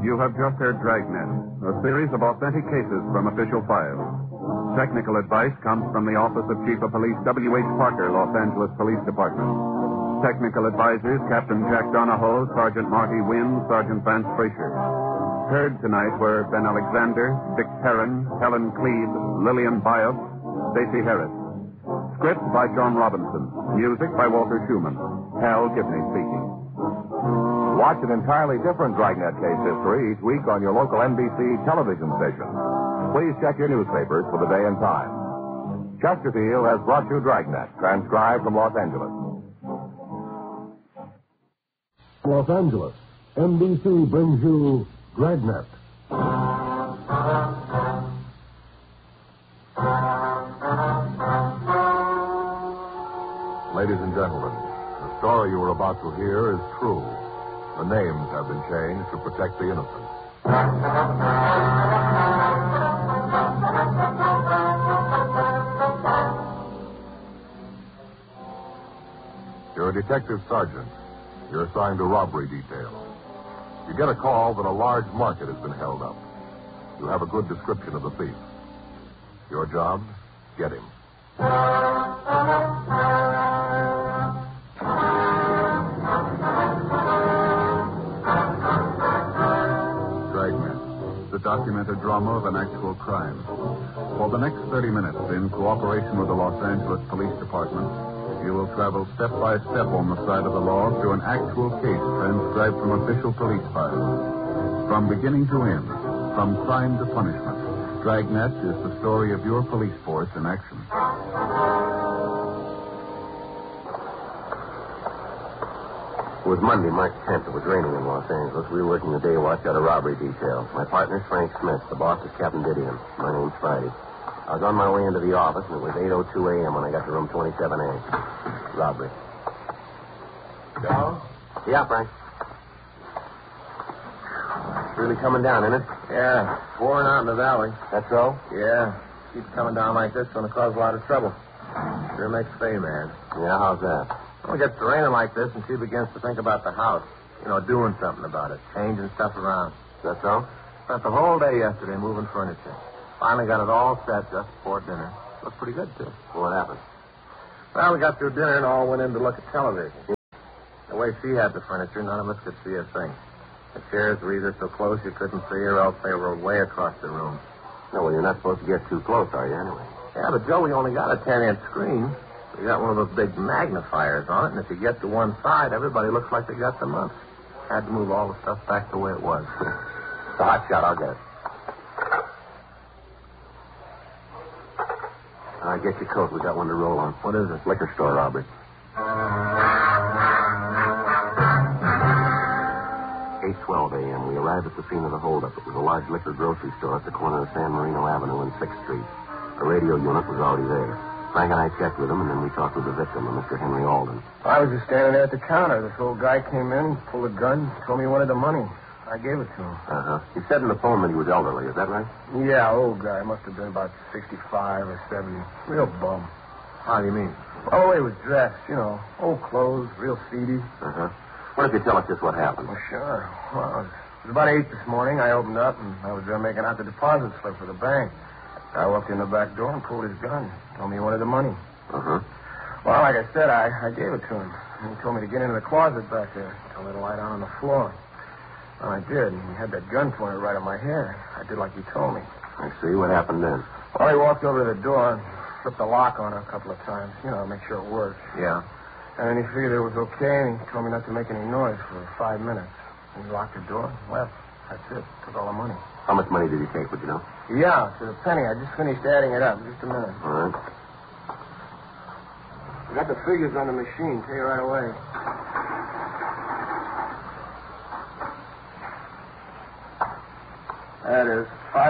You have just heard Dragnet, a series of authentic cases from official files. Technical advice comes from the Office of Chief of Police W.H. Parker, Los Angeles Police Department. Technical advisors, Captain Jack Donahoe, Sergeant Marty Wynn, Sergeant Vance Frazier. Heard tonight were Ben Alexander, Dick Heron, Helen Cleve, Lillian Bias, Stacey Harris. Script by John Robinson. Music by Walter Schumann. Hal Gibney speaking. Watch an entirely different Dragnet case history each week on your local NBC television station. Please check your newspapers for the day and time. Chesterfield has brought you Dragnet, transcribed from Los Angeles. Los Angeles, NBC brings you Dragnet. Ladies and gentlemen, the story you are about to hear is true. The names have been changed to protect the innocent. You're a detective sergeant. You're assigned to robbery detail. You get a call that a large market has been held up. You have a good description of the thief. Your job? Get him. The documented drama of an actual crime. For the next 30 minutes, in cooperation with the Los Angeles Police Department, you will travel step by step on the side of the law through an actual case transcribed from official police files. From beginning to end, from crime to punishment, Dragnet is the story of your police force in action. It was Monday, March 10th. It was raining in Los Angeles. We were working the day watch at a robbery detail. My partner's Frank Smith. The boss is Captain Didion. My name's Friday. I was on my way into the office, and it was 8:02 a.m. when I got to room 27A. Robbery. Joe? Yeah, Frank. It's really coming down, isn't it? Yeah, pouring out in the valley. That's so? Yeah. Keeps coming down like this, going to cause a lot of trouble. Sure makes pay, man. Yeah, how's that? Well, it gets to raining like this, and she begins to think about the house. You know, doing something about it, changing stuff around. Is that so? Spent the whole day yesterday moving furniture. Finally got it all set just before dinner. Looked pretty good, too. Well, what happened? Well, we got through dinner and all went in to look at television. The way she had the furniture, none of us could see a thing. The chairs were either so close you couldn't see her, else they were way across the room. No, well, you're not supposed to get too close, are you, anyway? Yeah, but Joe, we only got a 10-inch screen. We got one of those big magnifiers on it, and if you get to one side, everybody looks like they got the mumps. Had to move all the stuff back the way it was. It's a hot shot. I'll get it. Get your coat. We got one to roll on. What is it? Liquor store robbery. 8:12 a.m. We arrived at the scene of the holdup. It was a large liquor grocery store at the corner of San Marino Avenue and 6th Street. A radio unit was already there. Frank and I checked with him, and then we talked with the victim, a Mr. Henry Alden. I was just standing there at the counter. This old guy came in, pulled a gun, told me he wanted the money. I gave it to him. Uh-huh. He said in the phone that he was elderly. Is that right? Yeah, old guy. Must have been about 65 or 70. Real bum. How do you mean? Well, the way he was dressed, you know. Old clothes, real seedy. Uh-huh. What if you tell us just what happened? Well, sure. Well, it was about 8 this morning. I opened up, and I was making out the deposit slip for the bank. I walked in the back door and pulled his gun. Told me he wanted the money. Uh-huh. Well, like I said, I gave it to him. And he told me to get into the closet back there. Told me to lie down on the floor. Well, I did, and he had that gun pointed right at my head. I did like he told me. I see. What happened then? Well, he walked over to the door and flipped the lock on it a couple of times, you know, to make sure it worked. Yeah. And then he figured it was okay, and he told me not to make any noise for 5 minutes. And he locked the door and left. That's it. Took all the money. How much money did he take, would you know? Yeah, to the penny. I just finished adding it up. Just a minute. All right. I got the figures on the machine. Tell you right away. That is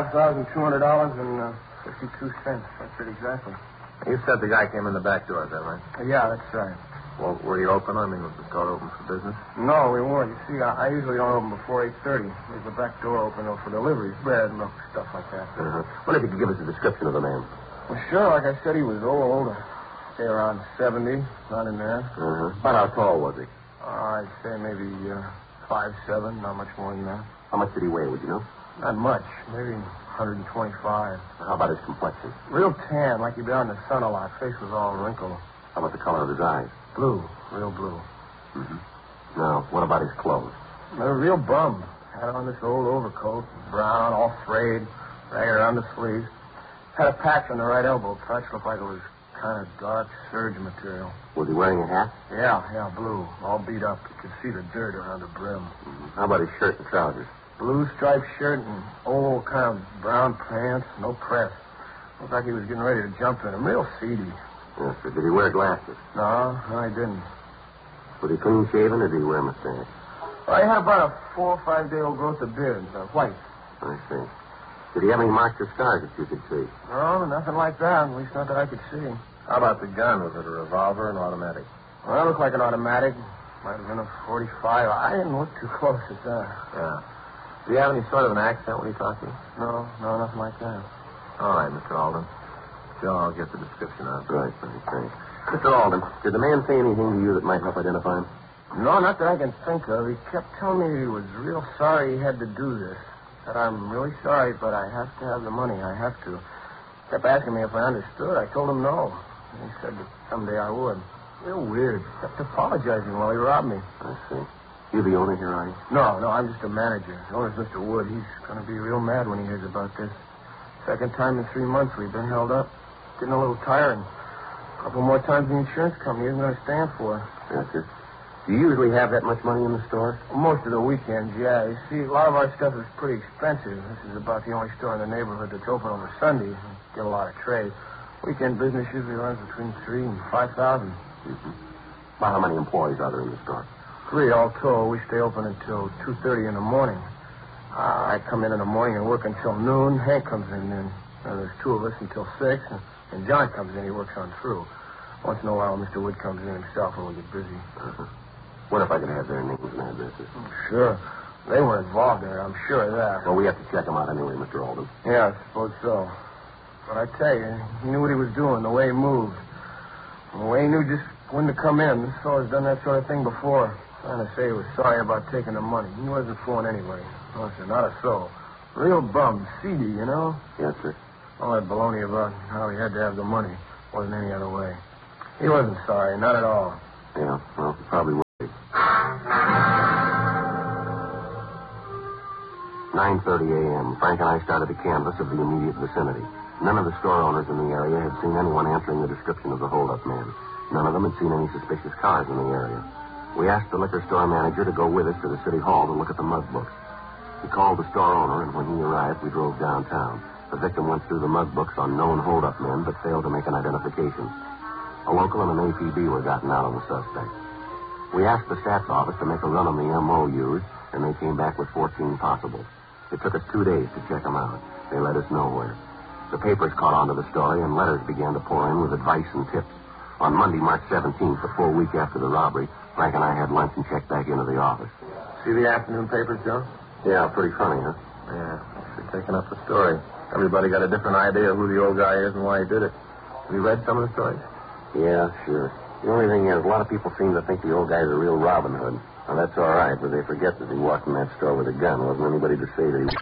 $5,200.52. That's it exactly. You said the guy came in the back door, is that right? Yeah, that's right. Well, were you open? I mean, was the store open for business? No, we weren't. You see, I usually don't open before 8:30. There's the back door open for deliveries, bread, milk, stuff like that. Uh-huh. What if you could give us a description of the man? Well, sure. Like I said, he was old. Say around 70, not in there. Uh-huh. About how tall was he? I'd say maybe 5'7", not much more than that. How much did he weigh, would you know? Not much, maybe 125. How about his complexion? Real tan, like he'd been out in the sun a lot. Face was all wrinkled. How about the color of his eyes? Blue, real blue. Mm-hmm. Now, what about his clothes? A real bum. Had on this old overcoat, brown, all frayed, ragged around the sleeves. Had a patch on the right elbow. Patch looked like it was kind of dark serge material. Was he wearing a hat? Yeah, blue. All beat up. You could see the dirt around the brim. Mm-hmm. How about his shirt and trousers? Blue striped shirt and old kind of brown pants, no press. Looked like he was getting ready to jump in them. Real seedy. Yes, sir. Did he wear glasses? No, he didn't. Was he clean shaven or did he wear a mustache? Well, he had about a 4 or 5 day old growth of beard, white. I see. Did he have any marks or scars that you could see? No, nothing like that. At least not that I could see. How about the gun? Was it a revolver or an automatic? Well, it looked like an automatic. Might have been a 45. I didn't look too close at that. Yeah. Do you have any sort of an accent when you talk to you? No, nothing like that. All right, Mr. Alden. Joe, I'll get the description out. Right, thanks. Mr. Alden, did the man say anything to you that might help identify him? No, not that I can think of. He kept telling me he was real sorry he had to do this. Said, I'm really sorry, but I have to have the money. I have to. Kept asking me if I understood. I told him no. And he said that someday I would. Real weird. Kept apologizing while he robbed me. I see. You the owner here, are you? No, I'm just a manager. The owner's Mr. Wood. He's going to be real mad when he hears about this. Second time in 3 months we've been held up. Getting a little tired. A couple more times the insurance company isn't going to stand for it. That's it. Do you usually have that much money in the store? Most of the weekends, yeah. You see, a lot of our stuff is pretty expensive. This is about the only store in the neighborhood that's open over Sundays. We get a lot of trade. Weekend business usually runs between 3,000 and 5,000. Mm-hmm. About how many employees are there in the store? 3 all told. We stay open until 2:30 in the morning. I come in the morning and work until noon. Hank comes in then. There's 2 of us until 6, and John comes in. He works on through. Once in a while, Mr. Wood comes in himself when we get busy. Uh-huh. What if I could have their names and addresses? Sure. They weren't involved in it, I'm sure of that. Well, we have to check them out anyway, Mr. Alden. Yeah, I suppose so. But I tell you, he knew what he was doing, the way he moved. And the way he knew just when to come in. This fellow's done that sort of thing before. Trying to say he was sorry about taking the money. He wasn't fooling anybody. No, sir, not a soul. Real bum, seedy, you know? Yes, sir. All that baloney about how he had to have the money. Wasn't any other way. He wasn't sorry, not at all. Yeah, well, probably would be. 9:30 a.m. Frank and I started to canvass of the immediate vicinity. None of the store owners in the area had seen anyone answering the description of the hold-up man. None of them had seen any suspicious cars in the area. We asked the liquor store manager to go with us to the city hall to look at the mug books. He called the store owner, and when he arrived, we drove downtown. The victim went through the mug books on known hold-up men, but failed to make an identification. A local and an APB were gotten out on the suspect. We asked the stats office to make a run on the MO used, and they came back with 14 possibles. It took us 2 days to check them out. They led us nowhere. The papers caught on to the story, and letters began to pour in with advice and tips. On Monday, March 17th, a full week after the robbery, Frank and I had lunch and checked back into the office. See the afternoon papers, Joe? Yeah, pretty funny, huh? Yeah, they're taking up the story. Everybody got a different idea of who the old guy is and why he did it. Have you read some of the stories? Yeah, sure. The only thing is, a lot of people seem to think the old guy's a real Robin Hood. Now, that's all right, but they forget that he walked in that store with a gun. Wasn't anybody to say that he...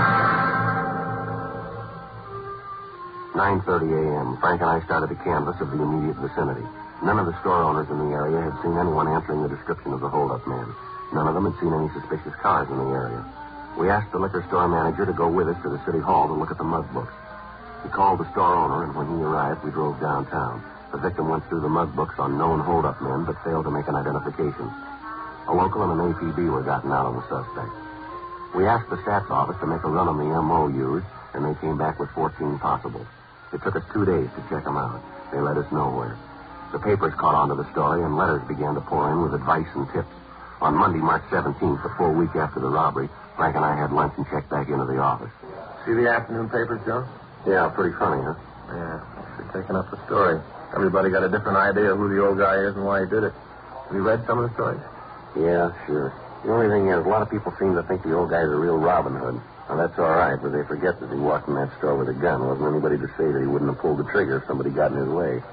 9:30 a.m. Frank and I started to canvass of the immediate vicinity. None of the store owners in the area had seen anyone answering the description of the hold-up man. None of them had seen any suspicious cars in the area. We asked the liquor store manager to go with us to the city hall to look at the mug books. He called the store owner, and when he arrived, we drove downtown. The victim went through the mug books on known hold-up men, but failed to make an identification. A local and an APB were gotten out on the suspect. We asked the stats office to make a run on the MO used, and they came back with 14 possibles. It took us 2 days to check them out. They led us nowhere. The papers caught on to the story, and letters began to pour in with advice and tips. On Monday, March 17th, a full week after the robbery, Frank and I had lunch and checked back into the office. See the afternoon papers, Joe? Yeah, pretty funny, huh? Yeah, they're taking up the story. Everybody got a different idea of who the old guy is and why he did it. Have you read some of the stories? Yeah, sure. The only thing is, a lot of people seem to think the old guy's a real Robin Hood. Now, that's all right, but they forget that he walked in that store with a gun. Wasn't anybody to say that he wouldn't have pulled the trigger if somebody got in his way.